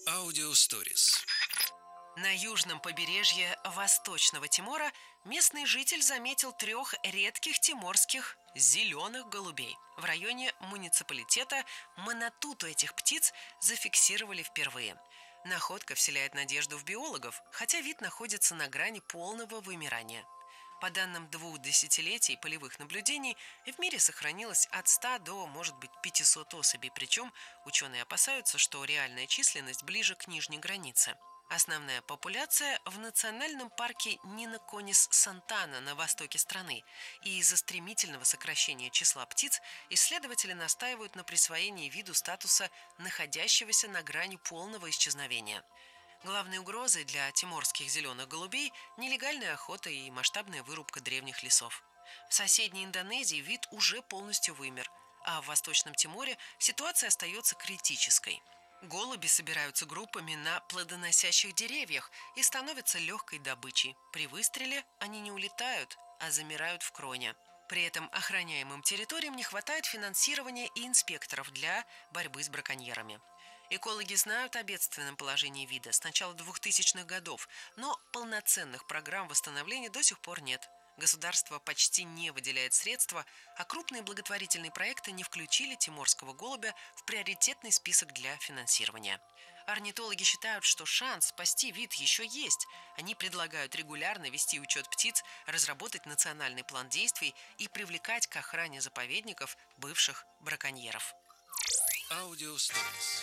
Аудиосторис. На южном побережье Восточного Тимора местный житель заметил 3 редких тиморских зеленых голубей. В районе муниципалитета Манатуту этих птиц зафиксировали впервые. Находка вселяет надежду в биологов, хотя вид находится на грани полного вымирания. По данным 2 десятилетий полевых наблюдений, в мире сохранилось от 100 до, может быть, 500 особей, причем ученые опасаются, что реальная численность ближе к нижней границе. Основная популяция в национальном парке Нина-Конис-Сантана на востоке страны, и из-за стремительного сокращения числа птиц исследователи настаивают на присвоении виду статуса находящегося на грани полного исчезновения. Главной угрозой для тиморских зеленых голубей – нелегальная охота и масштабная вырубка древних лесов. В соседней Индонезии вид уже полностью вымер, а в Восточном Тиморе ситуация остается критической. Голуби собираются группами на плодоносящих деревьях и становятся легкой добычей. При выстреле они не улетают, а замирают в кроне. При этом охраняемым территориям не хватает финансирования и инспекторов для борьбы с браконьерами. Экологи знают о бедственном положении вида с начала 2000-х годов, но полноценных программ восстановления до сих пор нет. Государство почти не выделяет средства, а крупные благотворительные проекты не включили тиморского голубя в приоритетный список для финансирования. Орнитологи считают, что шанс спасти вид еще есть. Они предлагают регулярно вести учет птиц, разработать национальный план действий и привлекать к охране заповедников бывших браконьеров. Аудиосторис.